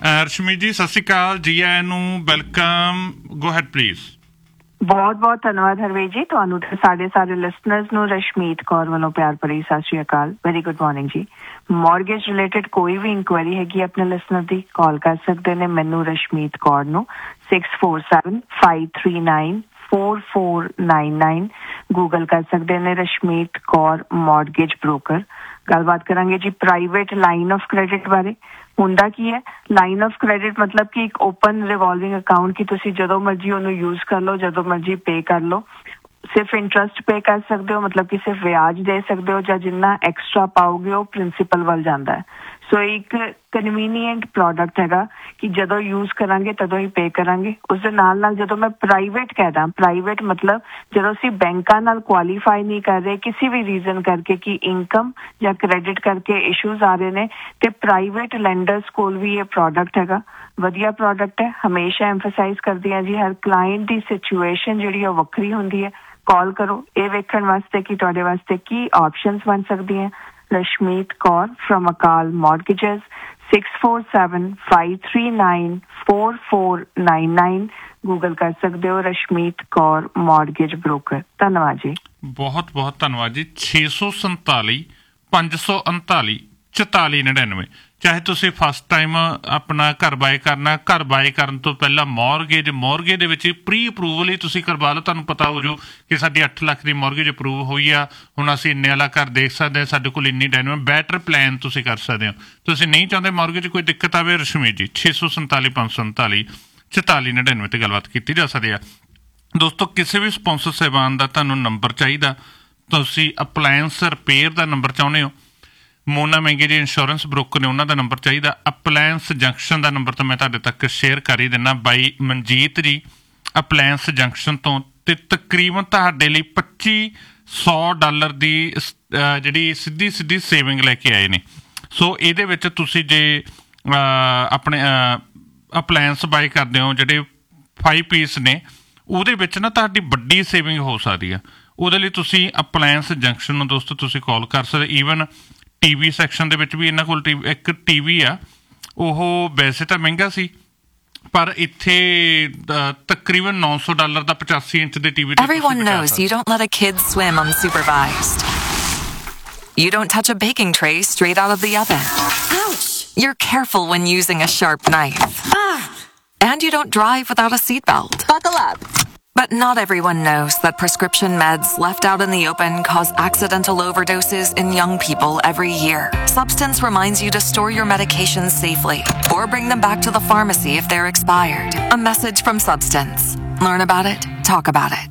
ਰਸ਼ਮੀ ਜੀ ਸਤਿ ਸ਼੍ਰੀ ਅਕਾਲ, ਜੀ ਆਇਆਂ ਨੂੰ, ਵੈਲਕਮ, ਗੋ ਹੈਡ ਪਲੀਜ਼। ਬਹੁਤ ਬਹੁਤ ਧੰਨਵਾਦ ਹਰਵੇਜ ਜੀ, ਤੁਹਾਨੂੰ ਤੇ ਸਾਡੇ ਸਾਰੇ ਲਿਸਨਰਸ ਨੂੰ ਰਸ਼ਮੀਤ ਕੌਰ ਵੱਲੋਂ ਪਿਆਰ ਭਰੀ ਸਤਿ ਸ਼੍ਰੀ ਅਕਾਲ। ਵੈਰੀ ਗੁੱਡ ਮਾਰਨਿੰਗ ਜੀ। ਮੌਰਗੇਜ ਰਿਲੇਟਡ ਕੋਈ ਵੀ ਇਨਕੁਆਇਰੀ ਹੈਗੀ ਆਪਣੇ ਲਿਸਨਰ ਦੀ, ਕਾਲ ਕਰ ਸਕਦੇ ਨੇ ਮੈਨੂੰ ਰਸ਼ਮੀਤ ਕੌਰ ਨੂੰ 6475394499। ਗੂਗਲ ਕਰ ਸਕਦੇ ਨੇ ਰਸ਼ਮੀਤ ਕੌਰ ਮੌਰਗੇਜ ਬ੍ਰੋਕਰ। ਗੱਲਬਾਤ ਕਰਾਂਗੇ ਜੀ ਪ੍ਰਾਈਵੇਟ ਲਾਈਨ ਆਫ ਕ੍ਰੈਡਿਟ ਬਾਰੇ। ਹੁੰਦਾ ਕੀ ਹੈ ਲਾਈਨ ਆਫ ਕ੍ਰੈਡਿਟ, ਮਤਲਬ ਕਿ ਇੱਕ ਓਪਨ ਰਿਵੋਲਵਿੰਗ ਅਕਾਊਂਟ ਕਿ ਤੁਸੀਂ ਜਦੋਂ ਮਰਜ਼ੀ ਉਹਨੂੰ ਯੂਜ਼ ਕਰ ਲਓ, ਜਦੋਂ ਮਰਜ਼ੀ ਪੇ ਕਰ ਲਓ। ਸਿਰਫ ਇੰਟਰਸਟ ਪੇ ਕਰ ਸਕਦੇ ਹੋ, ਮਤਲਬ ਕਿ ਸਿਰਫ ਵਿਆਜ ਦੇ ਸਕਦੇ ਹੋ, ਜਾਂ ਜਿੰਨਾ ਐਕਸਟਰਾ ਪਾਓਗੇ ਉਹ ਪ੍ਰਿੰਸੀਪਲ ਵੱਲ ਜਾਂਦਾ ਹੈ। ਸੋ ਇੱਕ ਕਨਵੀਨੀਐਂਟ ਪ੍ਰੋਡਕਟ ਹੈਗਾ ਕਿ ਜਦੋਂ ਯੂਜ਼ ਕਰਾਂਗੇ ਤਦੋਂ ਹੀ ਪੇ ਕਰਾਂਗੇ। ਉਸਦੇ ਨਾਲ ਜਦੋਂ ਮੈਂ ਪ੍ਰਾਈਵੇਟ ਕਹਿਦਾ, ਪ੍ਰਾਈਵੇਟ ਮਤਲਬ ਜਦੋਂ ਅਸੀਂ ਬੈਂਕਾਂ ਨਾਲ ਕੁਆਲੀਫਾਈ ਨਹੀਂ ਕਰ ਰਹੇ ਕਿਸੇ ਵੀ ਰੀਜ਼ਨ ਕਰਕੇ ਕਿ ਇਨਕਮ ਜਾਂ ਕ੍ਰੈਡਿਟ ਕਰਕੇ ਇਸ਼ੂਜ਼ ਆ ਰਹੇ ਨੇ, ਤੇ ਪ੍ਰਾਈਵੇਟ ਲੈਂਡਰਸ ਕੋਲ ਵੀ ਇਹ ਪ੍ਰੋਡਕਟ ਹੈਗਾ। ਵਧੀਆ ਪ੍ਰੋਡਕਟ ਹੈ। ਹਮੇਸ਼ਾ ਐਮਫਸਾਈਜ਼ ਕਰਦੀ ਹਾਂ ਜੀ, ਹਰ ਕਲਾਇੰਟ ਦੀ ਸਿਚੁਏਸ਼ਨ ਜਿਹੜੀ ਉਹ ਵੱਖਰੀ ਹੁੰਦੀ ਹੈ। ਕਾਲ ਕਰੋ ਇਹ ਵੇਖਣ ਵਾਸਤੇ ਕਿ ਤੁਹਾਡੇ ਵਾਸਤੇ ਕੀ ਆਪਸ਼ਨਸ ਬਣ ਸਕਦੀਆਂ। ਰਸ਼ਮੀਤ ਕੌਰ ਫਰਮ ਅਕਾਲ ਮੌਰਗੇਜਸ 6475394499। ਗੂਗਲ ਕਰ ਸਕਦੇ ਹੋ ਰਸ਼ਮੀਤ ਕੌਰ ਮੌਰਗੇਜ ਬ੍ਰੋਕਰ। ਧੰਨਵਾਦ ਜੀ, ਬਹੁਤ ਬਹੁਤ ਧੰਨਵਾਦ ਜੀ। 647 539 4499। ਚਾਹੇ ਤੁਸੀਂ ਫਸਟ ਟਾਈਮ ਆਪਣਾ ਘਰ ਬਾਏ ਕਰਨਾ, ਘਰ ਬਾਏ ਕਰਨ ਤੋਂ ਪਹਿਲਾਂ ਮੌਰਗੇਜ ਦੇ ਵਿੱਚ ਪ੍ਰੀ ਅਪਰੂਵਲ ਹੀ ਤੁਸੀਂ ਕਰਵਾ ਲਓ। ਤੁਹਾਨੂੰ ਪਤਾ ਹੋ ਜਾਊ ਕਿ ਸਾਡੀ 8 ਲੱਖ ਦੀ ਮੌਰਗੇਜ ਅਪਰੂਵ ਹੋਈ ਆ, ਹੁਣ ਅਸੀਂ ਇੰਨੇ ਵਾਲਾ ਘਰ ਦੇਖ ਸਕਦੇ ਹਾਂ, ਸਾਡੇ ਕੋਲ ਇੰਨੀ ਡਾਇਨਮ ਬੈਟਰ ਪਲਾਨ ਤੁਸੀਂ ਕਰ ਸਕਦੇ ਹੋ। ਤੁਸੀਂ ਨਹੀਂ ਚਾਹੁੰਦੇ ਮੌਰਗੇਜ ਕੋਈ ਦਿੱਕਤ ਆਵੇ, ਰਸ਼ਮੀ ਜੀ 647 539 4499 ਤੇ ਗੱਲਬਾਤ ਕੀਤੀ ਜਾ ਸਕਦੀ ਆ। ਦੋਸਤੋ ਕਿਸੇ ਵੀ ਸਪੌਂਸਰ ਸੇਵਾਨ ਦਾ ਤੁਹਾਨੂੰ ਨੰਬਰ ਚਾਹੀਦਾ, ਤੁਸੀਂ ਅਪਲਾਇੰਸ ਰਿਪੇਅਰ ਦਾ ਨੰਬਰ ਚਾਹੁੰਦੇ ਹੋ, ਮੋਨਾ ਮਹਿੰਗੇ ਜੀ ਇੰਸ਼ੋਰੈਂਸ ਬ੍ਰੋਕਰ ਨੇ ਉਹਨਾਂ ਦਾ ਨੰਬਰ ਚਾਹੀਦਾ, ਅਪਲਾਇੰਸ ਜੰਕਸ਼ਨ ਦਾ ਨੰਬਰ ਤਾਂ ਮੈਂ ਤੁਹਾਡੇ ਤੱਕ ਸ਼ੇਅਰ ਕਰ ਹੀ ਦਿੰਦਾ, ਬਾਈ ਮਨਜੀਤ ਜੀ ਅਪਲਾਇੰਸ ਜੰਕਸ਼ਨ ਤੋਂ। ਤੇ ਤਕਰੀਬਨ ਤੁਹਾਡੇ ਲਈ $2500 ਦੀ ਜਿਹੜੀ ਸਿੱਧੀ ਸੇਵਿੰਗ ਲੈ ਕੇ ਆਏ ਨੇ। ਸੋ ਇਹਦੇ ਵਿੱਚ ਤੁਸੀਂ ਜੇ ਆਪਣੇ ਅਪਲਾਇੰਸ ਬਾਏ ਕਰਦੇ ਹੋ ਜਿਹੜੇ 5 ਪੀਸ ਨੇ, ਉਹਦੇ ਵਿੱਚ ਨਾ ਤੁਹਾਡੀ ਵੱਡੀ ਸੇਵਿੰਗ ਹੋ ਸਕਦੀ ਆ। ਉਹਦੇ ਲਈ ਤੁਸੀਂ ਅਪਲਾਇੰਸ ਜੰਕਸ਼ਨ ਨੂੰ ਦੋਸਤੋ ਤੁਸੀਂ ਕਾਲ ਕਰ ਸਕਦੇ। ਈਵਨ TV ਸੈਕਸ਼ਨ ਦੇ ਵਿੱਚ ਵੀ ਇਹਨਾਂ ਕੋਲ ਇੱਕ TV ਆ, ਉਹ ਵੈਸੇ ਤਾਂ ਮਹਿੰਗਾ ਸੀ ਪਰ ਇੱਥੇ ਤਕਰੀਬਨ $900 ਦਾ 85 ਇੰਚ ਦੇ TV। Everyone knows you don't let a kid swim unsupervised. You don't touch a baking tray straight out of the oven. Ouch! You're careful when using a sharp knife. And you don't drive without a seatbelt. Buckle up. But not everyone knows that prescription meds left out in the open cause accidental overdoses in young people every year. Substance reminds you to store your medications safely or bring them back to the pharmacy if they're expired. A message from Substance. Learn about it, talk about it.